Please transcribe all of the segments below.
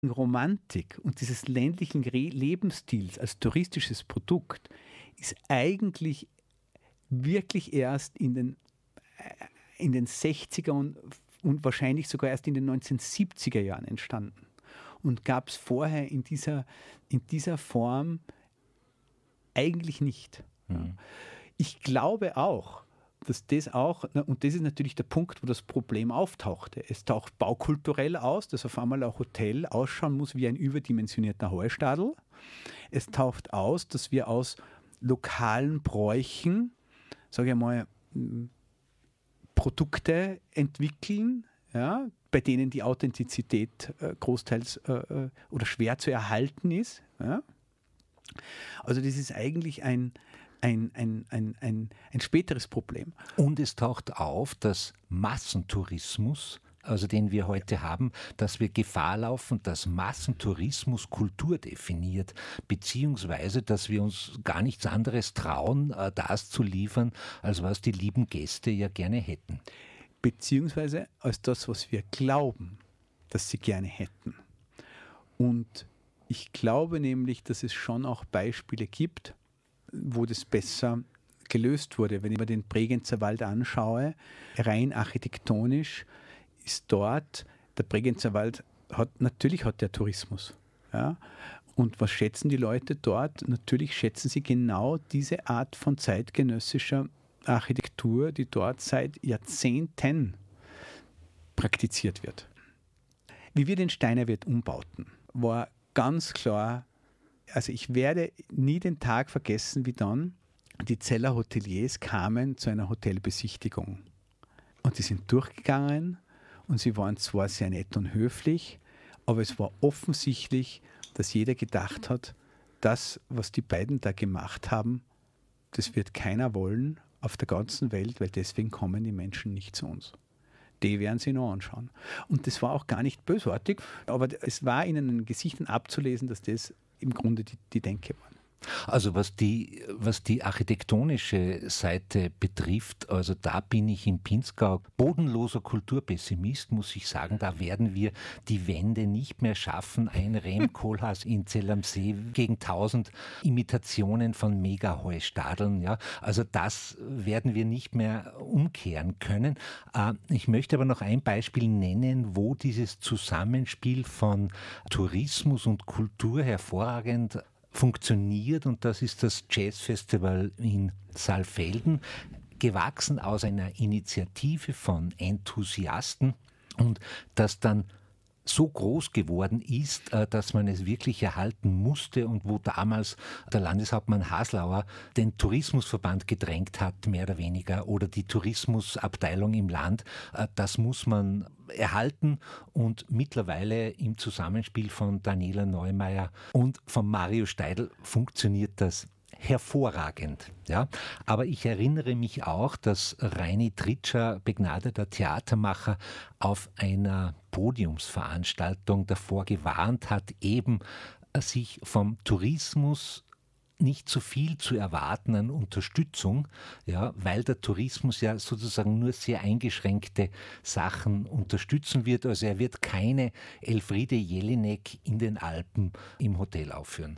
Romantik und dieses ländlichen Lebensstils als touristisches Produkt ist eigentlich wirklich erst in den 60er und wahrscheinlich sogar erst in den 1970er Jahren entstanden und gab es vorher in dieser Form eigentlich nicht. Mhm. Ich glaube auch, dass das auch, und das ist natürlich der Punkt, wo das Problem auftauchte. Es taucht baukulturell aus, dass auf einmal ein Hotel ausschauen muss wie ein überdimensionierter Heustadel. Es taucht aus, dass wir aus lokalen Bräuchen, sage ich mal, Produkte entwickeln, ja, bei denen die Authentizität großteils oder schwer zu erhalten ist. Ja. Also das ist eigentlich ein späteres Problem. Und es taucht auf, dass Massentourismus, also den wir heute haben, dass wir Gefahr laufen, dass Massentourismus Kultur definiert, beziehungsweise dass wir uns gar nichts anderes trauen, das zu liefern, als was die lieben Gäste ja gerne hätten. Beziehungsweise als das, was wir glauben, dass sie gerne hätten. Und ich glaube nämlich, dass es schon auch Beispiele gibt, wo das besser gelöst wurde. Wenn ich mir den Bregenzer Wald anschaue, rein architektonisch ist dort, der Bregenzer Wald natürlich hat der Tourismus. Ja? Und was schätzen die Leute dort? Natürlich schätzen sie genau diese Art von zeitgenössischer Architektur, die dort seit Jahrzehnten praktiziert wird. Wie wir den Steinerwirt umbauten, war ganz klar, also ich werde nie den Tag vergessen, wie dann die Zeller Hoteliers kamen zu einer Hotelbesichtigung. Und die sind durchgegangen und sie waren zwar sehr nett und höflich, aber es war offensichtlich, dass jeder gedacht hat, das, was die beiden da gemacht haben, das wird keiner wollen auf der ganzen Welt, weil deswegen kommen die Menschen nicht zu uns. Die werden sie noch anschauen. Und das war auch gar nicht bösartig, aber es war ihnen in den Gesichtern abzulesen, dass das im Grunde die Denke waren. Also was die architektonische Seite betrifft, also da bin ich im Pinzgau bodenloser Kulturpessimist, muss ich sagen. Da werden wir die Wände nicht mehr schaffen. Ein Rehm-Kohlhaas in Zell am See gegen 1000 Imitationen von Mega-Heustadeln. Ja. Also das werden wir nicht mehr umkehren können. Ich möchte aber noch ein Beispiel nennen, wo dieses Zusammenspiel von Tourismus und Kultur hervorragend funktioniert, und das ist das Jazzfestival in Saalfelden, gewachsen aus einer Initiative von Enthusiasten und das dann so groß geworden ist, dass man es wirklich erhalten musste und wo damals der Landeshauptmann Haslauer den Tourismusverband gedrängt hat, mehr oder weniger, oder die Tourismusabteilung im Land. Das muss man erhalten und mittlerweile im Zusammenspiel von Daniela Neumeier und von Mario Steidl funktioniert das hervorragend. Ja? Aber ich erinnere mich auch, dass Reini Tritscher, begnadeter Theatermacher, auf einer Podiumsveranstaltung davor gewarnt hat, eben sich vom Tourismus nicht zu viel zu erwarten an Unterstützung, ja, weil der Tourismus ja sozusagen nur sehr eingeschränkte Sachen unterstützen wird. Also er wird keine Elfriede Jelinek in den Alpen im Hotel aufführen.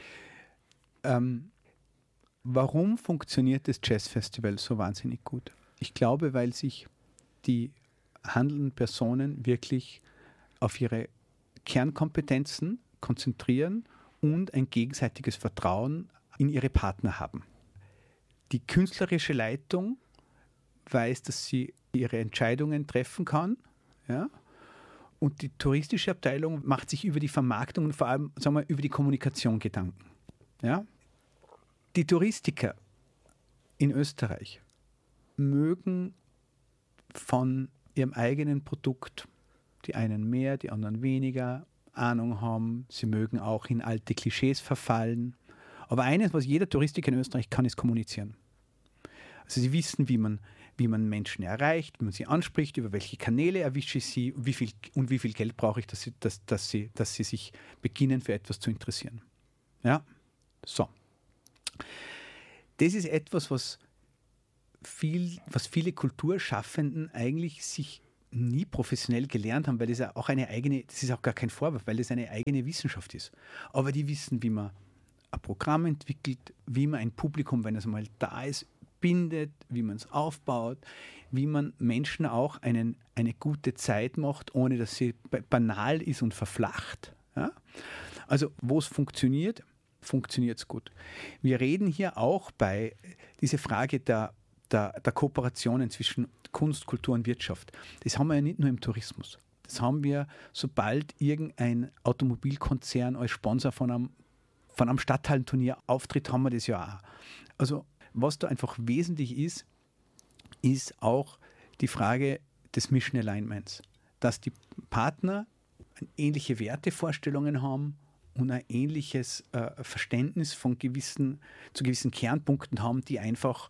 Warum funktioniert das Jazzfestival so wahnsinnig gut? Ich glaube, weil sich die handelnden Personen wirklich auf ihre Kernkompetenzen konzentrieren und ein gegenseitiges Vertrauen in ihre Partner haben. Die künstlerische Leitung weiß, dass sie ihre Entscheidungen treffen kann, ja? Und die touristische Abteilung macht sich über die Vermarktung und vor allem, sagen wir, über die Kommunikation Gedanken. Ja? Die Touristiker in Österreich mögen von ihrem eigenen Produkt, die einen mehr, die anderen weniger, Ahnung haben. Sie mögen auch in alte Klischees verfallen. Aber eines, was jeder Touristiker in Österreich kann, ist kommunizieren. Also sie wissen, wie man Menschen erreicht, wie man sie anspricht, über welche Kanäle erwische ich sie und wie viel Geld brauche ich, dass sie sich beginnen, für etwas zu interessieren. Ja, so. Das ist etwas, was viele Kulturschaffenden eigentlich sich nie professionell gelernt haben, weil das ja auch das ist auch gar kein Vorwurf, weil das eine eigene Wissenschaft ist. Aber die wissen, wie man ein Programm entwickelt, wie man ein Publikum, wenn es mal da ist, bindet, wie man es aufbaut, wie man Menschen auch eine gute Zeit macht, ohne dass sie banal ist und verflacht. Ja? Also wo es funktioniert es gut. Wir reden hier auch bei dieser Frage der Kooperationen zwischen Kunst, Kultur und Wirtschaft. Das haben wir ja nicht nur im Tourismus. Das haben wir, sobald irgendein Automobilkonzern als Sponsor von einem Stadthallenturnier auftritt, haben wir das ja auch. Also was da einfach wesentlich ist auch die Frage des Mission Alignments. Dass die Partner ähnliche Wertevorstellungen haben und ein ähnliches Verständnis zu gewissen Kernpunkten haben, die einfach,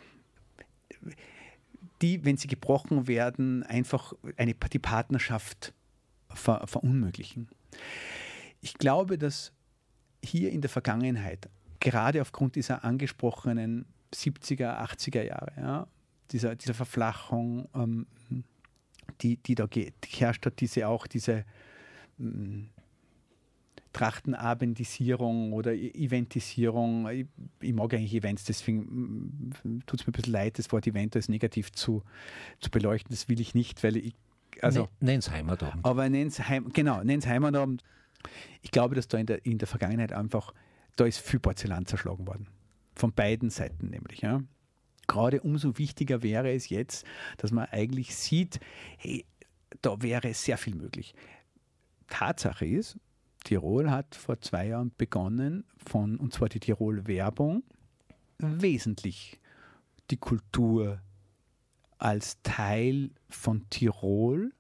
wenn sie gebrochen werden, einfach die Partnerschaft verunmöglichen. Ich glaube, dass hier in der Vergangenheit, gerade aufgrund dieser angesprochenen 70er, 80er Jahre, ja, dieser Verflachung, die da geherrscht hat, diese Trachtenabendisierung oder Eventisierung. Ich mag eigentlich Events, deswegen tut es mir ein bisschen leid, das Wort Event als negativ zu beleuchten. Das will ich nicht, weil ich. Also, nenn's Heimatabend. Aber nenn's Heimatabend. Ich glaube, dass da in der Vergangenheit einfach, da ist viel Porzellan zerschlagen worden. Von beiden Seiten nämlich. Ja. Gerade umso wichtiger wäre es jetzt, dass man eigentlich sieht, hey, da wäre sehr viel möglich. Tatsache ist, Tirol hat vor 2 Jahren begonnen, und zwar die Tirol Werbung, wesentlich die Kultur als Teil von Tirol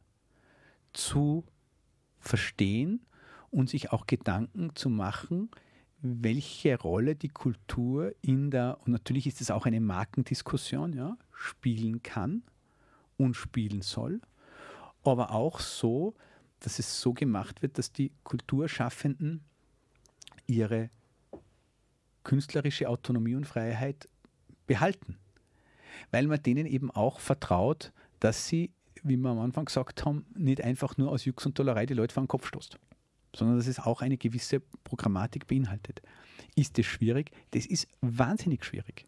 zu verstehen und sich auch Gedanken zu machen, welche Rolle die Kultur und natürlich ist es auch eine Markendiskussion, ja, spielen kann und spielen soll, aber auch so, dass es so gemacht wird, dass die Kulturschaffenden ihre künstlerische Autonomie und Freiheit behalten. Weil man denen eben auch vertraut, dass sie, wie wir am Anfang gesagt haben, nicht einfach nur aus Jux und Tollerei die Leute vor den Kopf stoßt, sondern dass es auch eine gewisse Programmatik beinhaltet. Ist das schwierig? Das ist wahnsinnig schwierig.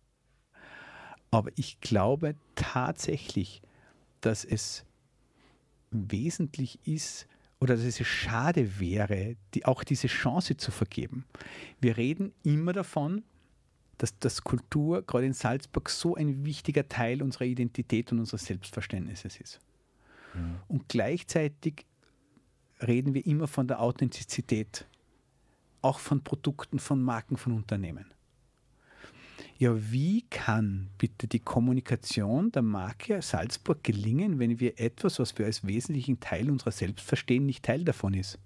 Aber ich glaube tatsächlich, dass es wesentlich ist oder dass es schade wäre, auch diese Chance zu vergeben. Wir reden immer davon, dass das Kultur gerade in Salzburg so ein wichtiger Teil unserer Identität und unseres Selbstverständnisses ist. Mhm. Und gleichzeitig reden wir immer von der Authentizität, auch von Produkten, von Marken, von Unternehmen. Ja, wie kann bitte die Kommunikation der Marke Salzburg gelingen, wenn wir etwas, was wir als wesentlichen Teil unserer selbst verstehen, nicht Teil davon ist?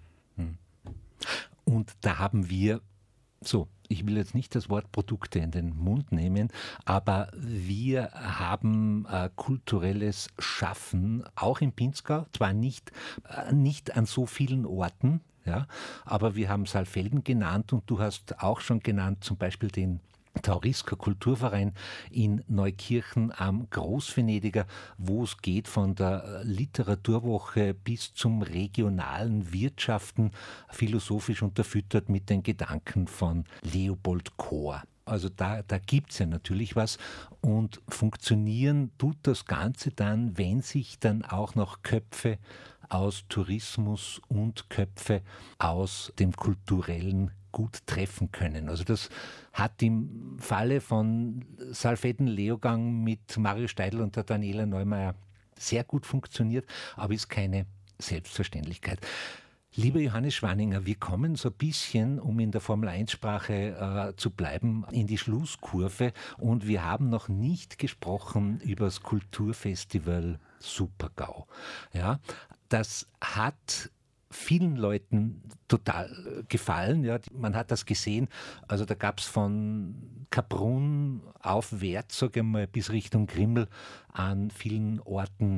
Und da haben wir, ich will jetzt nicht das Wort Produkte in den Mund nehmen, aber wir haben kulturelles Schaffen, auch in Pinzgau, zwar nicht an so vielen Orten, ja, aber wir haben Saalfelden genannt und du hast auch schon genannt, zum Beispiel den Taurisker Kulturverein in Neukirchen am Großvenediger, wo es geht von der Literaturwoche bis zum regionalen Wirtschaften, philosophisch unterfüttert mit den Gedanken von Leopold Kohr. Also da gibt es ja natürlich was und funktionieren tut das Ganze dann, wenn sich dann auch noch Köpfe aus Tourismus und Köpfe aus dem Kulturellen gut treffen können. Also das hat im Falle von Saalfelden-Leogang mit Mario Steidl und der Daniela Neumeier sehr gut funktioniert, aber ist keine Selbstverständlichkeit. Lieber Johannes Schwaninger, wir kommen so ein bisschen, um in der Formel-1-Sprache zu bleiben, in die Schlusskurve und wir haben noch nicht gesprochen über das Kulturfestival Super-GAU. Ja, das hat vielen Leuten total gefallen. Ja. Man hat das gesehen. Also da gab es von Kaprun aufwärts, sage ich mal, bis Richtung Grimmel an vielen Orten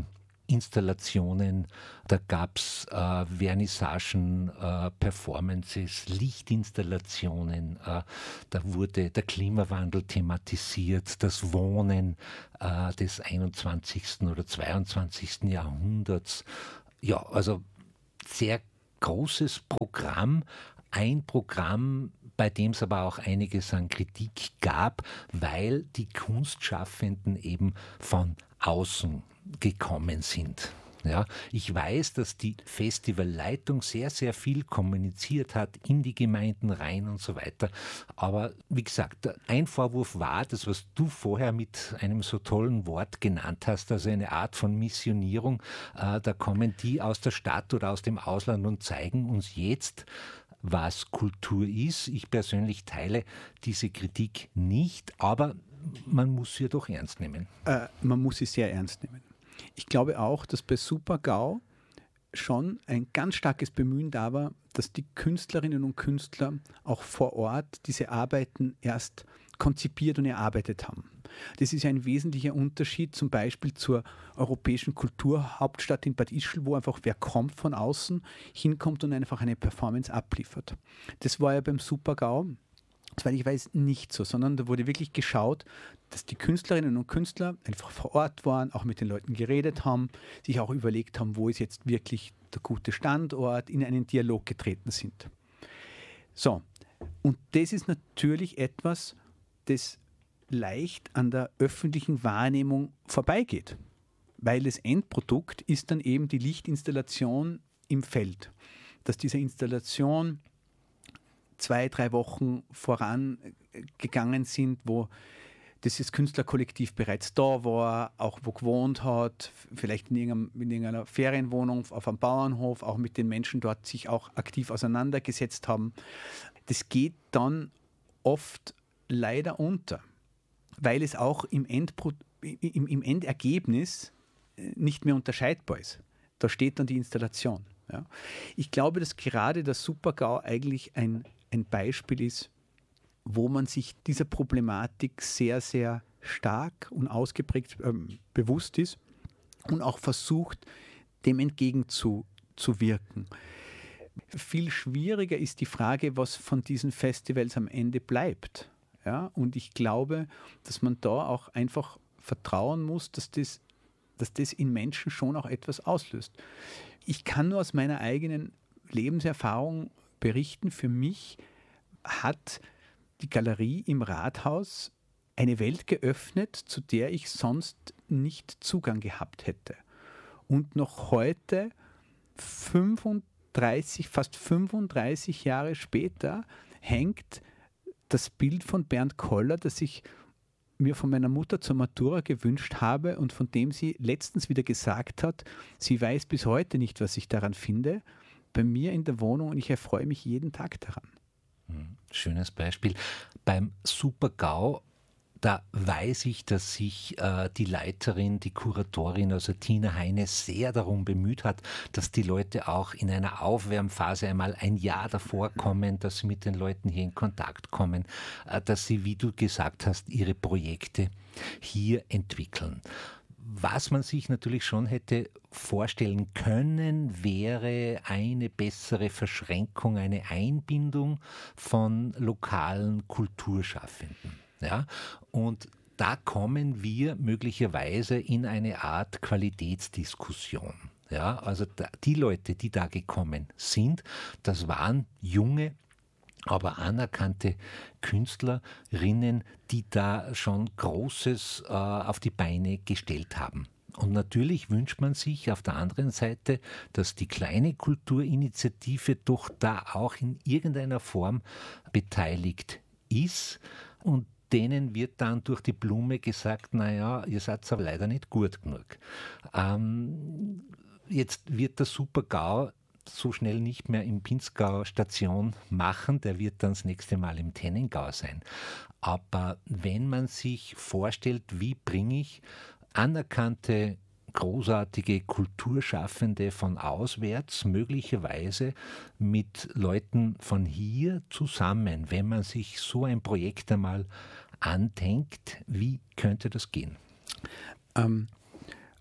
Installationen, da gab es Vernissagen, Performances, Lichtinstallationen, da wurde der Klimawandel thematisiert, das Wohnen des 21. oder 22. Jahrhunderts. Ja, also sehr großes Programm, ein Programm, bei dem es aber auch einiges an Kritik gab, weil die Kunstschaffenden eben von außen gekommen sind. Ja, ich weiß, dass die Festivalleitung sehr, sehr viel kommuniziert hat in die Gemeinden rein und so weiter. Aber wie gesagt, ein Vorwurf war, das, was du vorher mit einem so tollen Wort genannt hast, also eine Art von Missionierung. Da kommen die aus der Stadt oder aus dem Ausland und zeigen uns jetzt, was Kultur ist. Ich persönlich teile diese Kritik nicht, aber man muss sie doch ernst nehmen. Man muss sie sehr ernst nehmen. Ich glaube auch, dass bei Super-GAU schon ein ganz starkes Bemühen da war, dass die Künstlerinnen und Künstler auch vor Ort diese Arbeiten erst konzipiert und erarbeitet haben. Das ist ein wesentlicher Unterschied zum Beispiel zur europäischen Kulturhauptstadt in Bad Ischl, wo einfach wer kommt von außen, hinkommt und einfach eine Performance abliefert. Das war ja beim Super-GAU, soweit ich weiß, nicht so, sondern da wurde wirklich geschaut, dass die Künstlerinnen und Künstler einfach vor Ort waren, auch mit den Leuten geredet haben, sich auch überlegt haben, wo ist jetzt wirklich der gute Standort, in einen Dialog getreten sind. So, und das ist natürlich etwas, das leicht an der öffentlichen Wahrnehmung vorbeigeht, weil das Endprodukt ist dann eben die Lichtinstallation im Feld. Dass diese Installation 2-3 Wochen vorangegangen sind, wo das Künstlerkollektiv bereits da war, auch wo gewohnt hat, vielleicht in irgendeiner Ferienwohnung, auf einem Bauernhof, auch mit den Menschen dort sich auch aktiv auseinandergesetzt haben. Das geht dann oft leider unter, weil es auch im Endergebnis nicht mehr unterscheidbar ist. Da steht dann die Installation. Ja. Ich glaube, dass gerade das Super-GAU eigentlich ein Beispiel ist, wo man sich dieser Problematik sehr, sehr stark und ausgeprägt bewusst ist und auch versucht, dem entgegenzuwirken. Viel schwieriger ist die Frage, was von diesen Festivals am Ende bleibt. Ja? Und ich glaube, dass man da auch einfach vertrauen muss, dass das in Menschen schon auch etwas auslöst. Ich kann nur aus meiner eigenen Lebenserfahrung berichten, für mich hat die Galerie im Rathaus eine Welt geöffnet, zu der ich sonst nicht Zugang gehabt hätte. Und noch heute, fast 35 Jahre später, hängt das Bild von Bernd Koller, das ich mir von meiner Mutter zur Matura gewünscht habe und von dem sie letztens wieder gesagt hat, sie weiß bis heute nicht, was ich daran finde, bei mir in der Wohnung, und ich erfreue mich jeden Tag daran. Schönes Beispiel. Beim Super-GAU, da weiß ich, dass sich die Leiterin, die Kuratorin, also Tina Heine, sehr darum bemüht hat, dass die Leute auch in einer Aufwärmphase einmal ein Jahr davor kommen, dass sie mit den Leuten hier in Kontakt kommen, dass sie, wie du gesagt hast, ihre Projekte hier entwickeln. Was man sich natürlich schon hätte vorstellen können, wäre eine bessere Verschränkung, eine Einbindung von lokalen Kulturschaffenden. Ja? Und da kommen wir möglicherweise in eine Art Qualitätsdiskussion. Ja? Also die Leute, die da gekommen sind, das waren junge, aber anerkannte Künstlerinnen, die da schon Großes auf die Beine gestellt haben. Und natürlich wünscht man sich auf der anderen Seite, dass die kleine Kulturinitiative doch da auch in irgendeiner Form beteiligt ist. Und denen wird dann durch die Blume gesagt, naja, ihr seid aber leider nicht gut genug. Jetzt wird der Super-GAU so schnell nicht mehr im Pinzgau Station machen, der wird dann das nächste Mal im Tennengau sein. Aber wenn man sich vorstellt, wie bringe ich anerkannte, großartige Kulturschaffende von auswärts möglicherweise mit Leuten von hier zusammen, wenn man sich so ein Projekt einmal andenkt, wie könnte das gehen?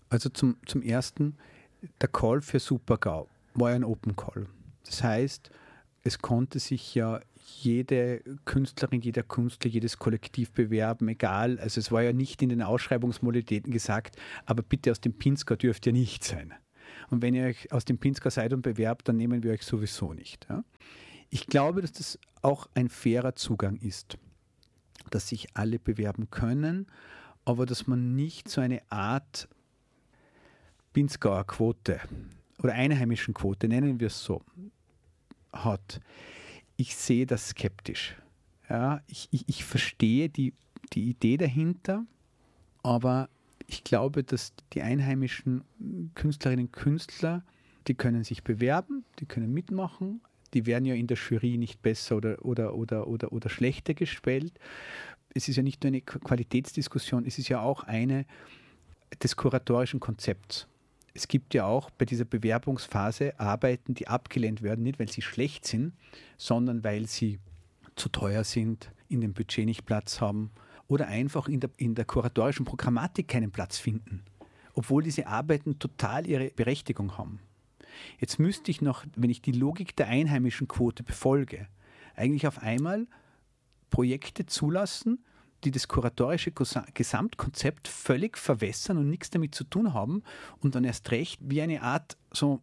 Also zum Ersten, der Call für Super-GAU war ja ein Open Call. Das heißt, es konnte sich ja jede Künstlerin, jeder Künstler, jedes Kollektiv bewerben, egal. Also es war ja nicht in den Ausschreibungsmodalitäten gesagt, aber bitte aus dem Pinzgau dürft ihr nicht sein. Und wenn ihr euch aus dem Pinzgau seid und bewerbt, dann nehmen wir euch sowieso nicht. Ja? Ich glaube, dass das auch ein fairer Zugang ist, dass sich alle bewerben können, aber dass man nicht so eine Art Pinzgauer Quote oder einheimischen Quote, nennen wir es so, hat. Ich sehe das skeptisch. Ja, ich verstehe die Idee dahinter, aber ich glaube, dass die einheimischen Künstlerinnen und Künstler, die können sich bewerben, die können mitmachen, die werden ja in der Jury nicht besser oder schlechter gestellt. Es ist ja nicht nur eine Qualitätsdiskussion, es ist ja auch eine des kuratorischen Konzepts. Es gibt ja auch bei dieser Bewerbungsphase Arbeiten, die abgelehnt werden, nicht weil sie schlecht sind, sondern weil sie zu teuer sind, in dem Budget nicht Platz haben oder einfach in der kuratorischen Programmatik keinen Platz finden, obwohl diese Arbeiten total ihre Berechtigung haben. Jetzt müsste ich noch, wenn ich die Logik der einheimischen Quote befolge, eigentlich auf einmal Projekte zulassen, die das kuratorische Gesamtkonzept völlig verwässern und nichts damit zu tun haben und dann erst recht wie eine Art so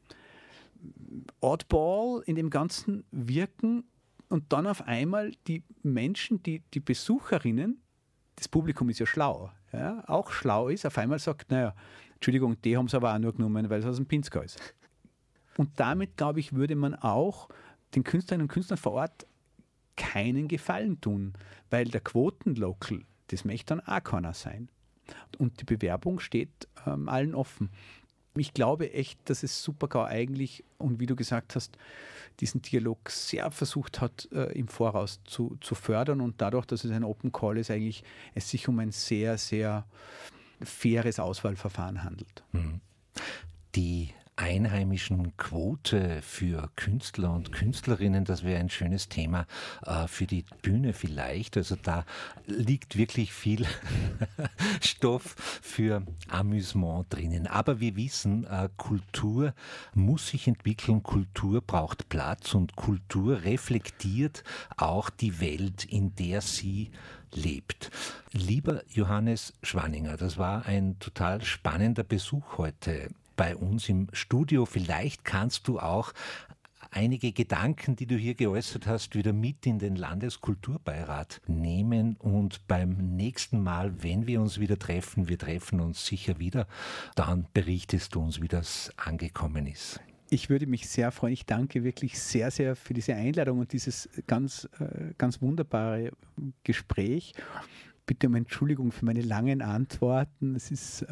Oddball in dem Ganzen wirken und dann auf einmal die Menschen, die Besucherinnen, das Publikum ist ja schlau, ja, auch schlau ist, auf einmal sagt, naja, Entschuldigung, die haben es aber auch nur genommen, weil es aus dem Pinzgau ist. Und damit, glaube ich, würde man auch den Künstlerinnen und Künstlern vor Ort keinen Gefallen tun, weil der Quotenlocal, das möchte dann auch keiner sein. Und die Bewerbung steht allen offen. Ich glaube echt, dass es Super-GAU eigentlich, und wie du gesagt hast, diesen Dialog sehr versucht hat, im Voraus zu fördern und dadurch, dass es ein Open Call ist, eigentlich es sich um ein sehr, sehr faires Auswahlverfahren handelt. Die einheimischen Quote für Künstler und Künstlerinnen, das wäre ein schönes Thema für die Bühne vielleicht. Also da liegt wirklich viel Stoff für Amüsement drinnen. Aber wir wissen, Kultur muss sich entwickeln, Kultur braucht Platz und Kultur reflektiert auch die Welt, in der sie lebt. Lieber Johannes Schwanninger, das war ein total spannender Besuch heute bei uns im Studio. Vielleicht kannst du auch einige Gedanken, die du hier geäußert hast, wieder mit in den Landeskulturbeirat nehmen und beim nächsten Mal, wenn wir uns wieder treffen, wir treffen uns sicher wieder, dann berichtest du uns, wie das angekommen ist. Ich würde mich sehr freuen. Ich danke wirklich sehr, sehr für diese Einladung und dieses ganz wunderbare Gespräch. Bitte um Entschuldigung für meine langen Antworten. Es ist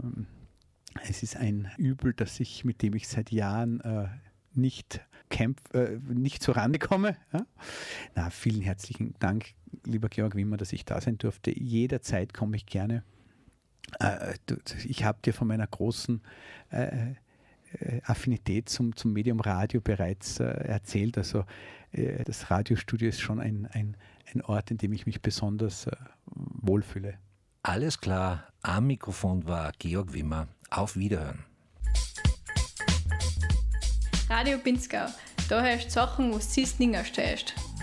ein Übel, mit dem ich seit Jahren nicht zur Rande komme. Ja? Na, vielen herzlichen Dank, lieber Georg Wimmer, dass ich da sein durfte. Jederzeit komme ich gerne. Ich habe dir von meiner großen Affinität zum Medium Radio bereits erzählt. Also das Radiostudio ist schon ein Ort, in dem ich mich besonders wohlfühle. Alles klar, am Mikrofon war Georg Wimmer. Auf Wiederhören. Radio Pinzgau, da hörst du Sachen, was du nicht stehst.